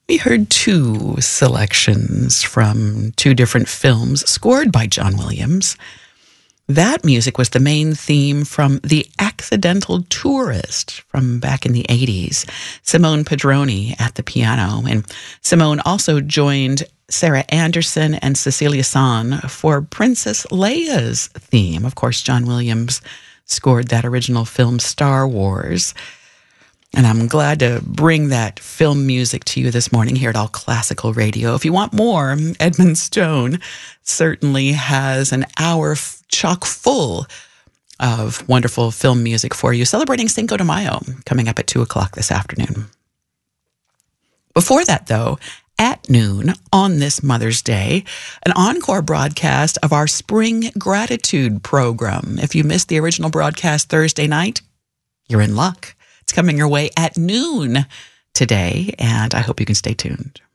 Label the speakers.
Speaker 1: We heard two selections from two different films scored by John Williams. That music was the main theme from The Accidental Tourist from back in the 80s. Simone Padroni at the piano. And Simone also joined Sarah Anderson and Cecilia San for Princess Leia's theme. Of course, John Williams scored that original film Star Wars. And I'm glad to bring that film music to you this morning here at All Classical Radio. If you want more, Edmund Stone certainly has an hour chock full of wonderful film music for you, celebrating Cinco de Mayo, coming up at 2 o'clock this afternoon. Before that, though, at noon on this Mother's Day, an encore broadcast of our Spring Gratitude program. If you missed the original broadcast Thursday night, you're in luck. It's coming your way at noon today, and I hope you can stay tuned.